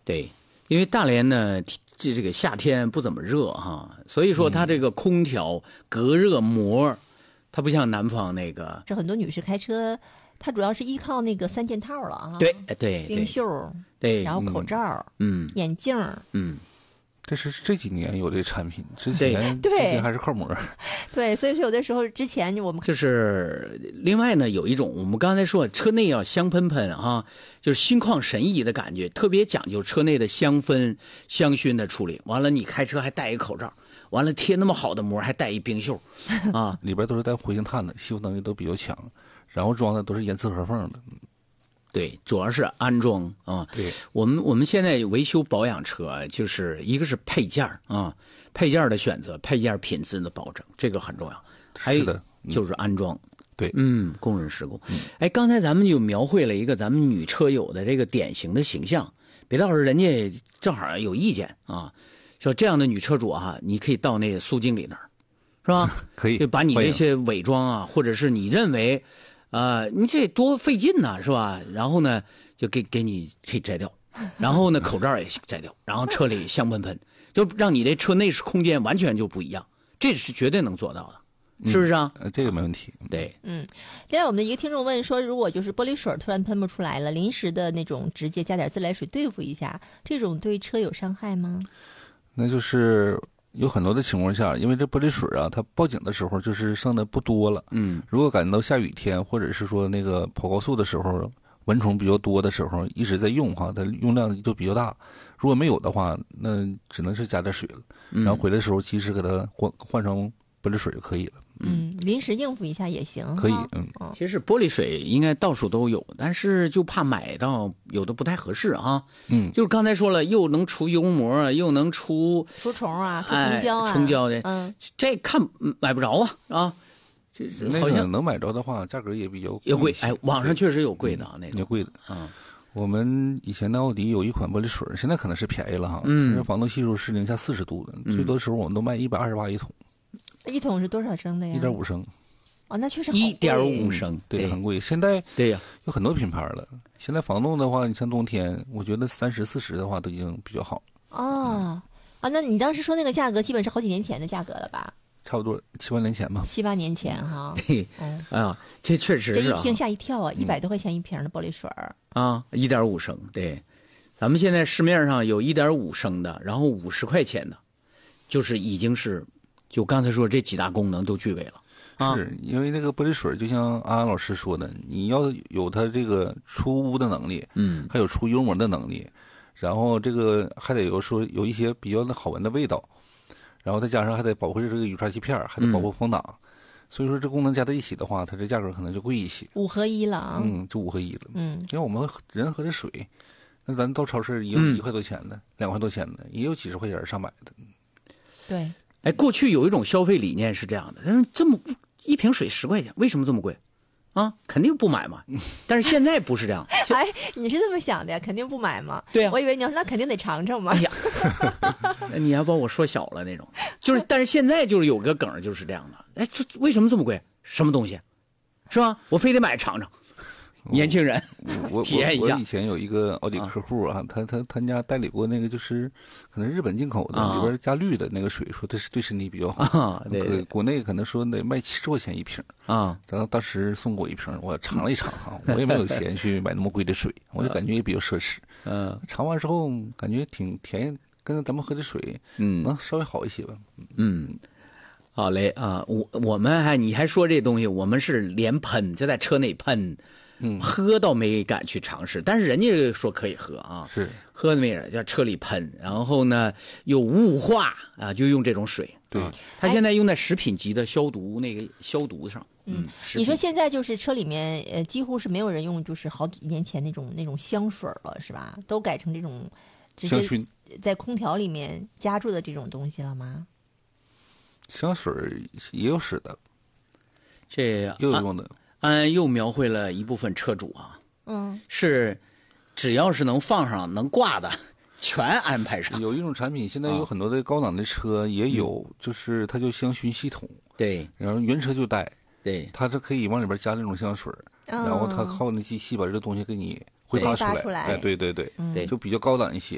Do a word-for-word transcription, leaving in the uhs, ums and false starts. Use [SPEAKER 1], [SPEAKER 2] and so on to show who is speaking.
[SPEAKER 1] 对，因为大连呢，这这个夏天不怎么热哈，所以说它这个空调隔热膜，它不像南方那个。
[SPEAKER 2] 这很多女士开车，她主要是依靠那个三件套了啊。
[SPEAKER 1] 对对，
[SPEAKER 2] 冰袖，
[SPEAKER 1] 对，
[SPEAKER 2] 然后口罩，
[SPEAKER 1] 嗯，
[SPEAKER 2] 眼镜，
[SPEAKER 1] 嗯。
[SPEAKER 3] 这是这几年有这产品，之前
[SPEAKER 2] 对
[SPEAKER 3] 之前还是靠膜。
[SPEAKER 2] 对，所以说有的时候之前我们
[SPEAKER 1] 就是另外呢，有一种我们刚才说车内要香喷喷啊，就是心旷神怡的感觉，特别讲究车内的香氛香薰的处理。完了，你开车还戴一口罩，完了贴那么好的膜，还带一冰袖啊，
[SPEAKER 3] 里边都是带活性炭的，吸附能力都比较强，然后装的都是严丝合缝的。
[SPEAKER 1] 对，主要是安装啊。
[SPEAKER 3] 对，
[SPEAKER 1] 我们我们现在维修保养车，就是一个是配件啊，配件的选择，配件品质的保证，这个很重要。还有就是安装。
[SPEAKER 3] 对，
[SPEAKER 1] 嗯，工人施工。哎，刚才咱们就描绘了一个咱们女车友的这个典型的形象，别到时候人家正好有意见啊，说这样的女车主啊，你可以到那个苏经理那儿，是吧？
[SPEAKER 3] 可以，
[SPEAKER 1] 就把你那些伪装啊，或者是你认为。啊、呃，你这多费劲呢，是吧？然后呢，就给给你可以摘掉，然后呢，口罩也摘掉，然后车里香喷喷，就让你的车内饰空间完全就不一样，这是绝对能做到的，是不是啊？
[SPEAKER 3] 嗯、这个没问题。
[SPEAKER 1] 对，
[SPEAKER 2] 嗯。另外，我们的一个听众问说，如果就是玻璃水突然喷不出来了，临时的那种直接加点自来水对付一下，这种对车有伤害吗？
[SPEAKER 3] 那就是有很多的情况下，因为这玻璃水啊，它报警的时候就是剩的不多了。
[SPEAKER 1] 嗯，
[SPEAKER 3] 如果赶到下雨天，或者是说那个跑高速的时候，蚊虫比较多的时候，一直在用哈，它用量就比较大。如果没有的话，那只能是加点水了。然后回来的时候，及时给它换换成玻璃水就可以了。
[SPEAKER 2] 嗯，临时应付一下也行。
[SPEAKER 3] 可以，嗯。
[SPEAKER 1] 其实玻璃水应该到处都有，但是就怕买到有的不太合适啊。
[SPEAKER 3] 嗯，
[SPEAKER 1] 就是刚才说了，又能除油膜，又能除
[SPEAKER 2] 除虫啊，除虫胶啊，
[SPEAKER 1] 哎、虫胶的，
[SPEAKER 2] 嗯，
[SPEAKER 1] 这看买不着啊啊。
[SPEAKER 3] 那个能买着的话，价格也比较
[SPEAKER 1] 也贵。哎，网上确实有贵的啊，那
[SPEAKER 3] 种也贵的。
[SPEAKER 1] 嗯，
[SPEAKER 3] 我们以前的奥迪有一款玻璃水，现在可能是便宜了哈。
[SPEAKER 1] 嗯，
[SPEAKER 3] 但是防冻系数是零下四十度的，嗯、最多时候我们都卖一百二十八一桶。
[SPEAKER 2] 一桶是多少升的呀？
[SPEAKER 3] 一点五升。
[SPEAKER 2] 哦，那确实好贵。
[SPEAKER 1] 一点五升，
[SPEAKER 3] 对，很贵。现在
[SPEAKER 1] 对呀，
[SPEAKER 3] 有很多品牌了。现在防冻的话，你像冬天，我觉得三十四十的话都已经比较好。
[SPEAKER 2] 哦，啊，那你当时说那个价格，基本是好几年前的价格了吧？
[SPEAKER 3] 差不多七八年前吧。
[SPEAKER 2] 七八年前哈。
[SPEAKER 1] 对，
[SPEAKER 2] 嗯
[SPEAKER 1] 啊，这确实是、啊。
[SPEAKER 2] 这一听吓一跳啊！一百多块钱一瓶的玻璃水
[SPEAKER 1] 啊，一点五升。对，咱们现在市面上有一点五升的，然后五十块钱的，就是已经是，就刚才说这几大功能都具备了。啊、
[SPEAKER 3] 是因为那个玻璃水，就像安安老师说的，你要有它这个除污的能力，
[SPEAKER 1] 嗯，
[SPEAKER 3] 还有除油膜的能力，然后这个还得有说有一些比较好闻的味道，然后再加上还得保护这个雨刷漆片，还得保护风挡，嗯、所以说这功能加在一起的话，它这价格可能就贵一些。
[SPEAKER 2] 五合一了啊！
[SPEAKER 3] 嗯，就五合一了。
[SPEAKER 2] 嗯，
[SPEAKER 3] 因为我们人喝的水，那咱到超市也有一块多钱的，嗯、两块多钱的，也有几十块钱上百的。
[SPEAKER 2] 对。
[SPEAKER 1] 哎，过去有一种消费理念是这样的，但是这么一瓶水十块钱，为什么这么贵？啊，肯定不买嘛。但是现在不是这样。
[SPEAKER 2] 哎，你是这么想的呀？肯定不买嘛。
[SPEAKER 1] 对呀、啊，
[SPEAKER 2] 我以为你要说那肯定得尝尝嘛。
[SPEAKER 1] 哎呀，你要把我说小了那种，就是但是现在就是有个梗就是这样的。哎，这为什么这么贵？什么东西？是吧？我非得买尝尝。年轻人，
[SPEAKER 3] 我
[SPEAKER 1] 体验一下。
[SPEAKER 3] 我以前有一个奥迪客户啊，啊他他他家代理过那个，就是可能日本进口的，啊、里边加氯的那个水，说这是对身体比较好。
[SPEAKER 1] 啊，对, 对，
[SPEAKER 3] 国内可能说得卖七十块钱一瓶
[SPEAKER 1] 啊。
[SPEAKER 3] 然后当时送过一瓶，我尝了一尝哈，我也没有钱去买那么贵的水，我就感觉也比较奢侈。
[SPEAKER 1] 嗯、啊，
[SPEAKER 3] 尝完之后感觉挺甜，跟咱们喝的水，
[SPEAKER 1] 嗯，
[SPEAKER 3] 能稍微好一些吧。
[SPEAKER 1] 嗯。好嘞啊，我我们还你还说这东西，我们是连喷，就在车内喷。
[SPEAKER 3] 嗯，
[SPEAKER 1] 喝倒没敢去尝试，但是人家说可以喝啊，
[SPEAKER 3] 是
[SPEAKER 1] 喝的没人在车里喷，然后呢有雾化啊，就用这种水。
[SPEAKER 3] 对，
[SPEAKER 1] 啊、他现在用在食品级的消毒那个消毒上。
[SPEAKER 2] 嗯，你说现在就是车里面呃几乎是没有人用，就是好几年前那种那种香水了，是吧？都改成这种直接在空调里面加注的这种东西了吗？
[SPEAKER 3] 香水也有使的，
[SPEAKER 1] 这
[SPEAKER 3] 也有用的。
[SPEAKER 1] 安安又描绘了一部分车主啊，
[SPEAKER 2] 嗯，
[SPEAKER 1] 是只要是能放上能挂的，全安排上。
[SPEAKER 3] 有一种产品，现在有很多的高档的车也有，
[SPEAKER 1] 嗯、
[SPEAKER 3] 就是它叫香薰系统，
[SPEAKER 1] 对，
[SPEAKER 3] 然后原车就带，
[SPEAKER 1] 对，
[SPEAKER 3] 它是可以往里边加那种香水，
[SPEAKER 2] 嗯、
[SPEAKER 3] 然后它靠那机器把这个东西给你挥发出来，
[SPEAKER 2] 出来
[SPEAKER 3] 哎，对对对，
[SPEAKER 1] 对，
[SPEAKER 3] 就比较高档一些。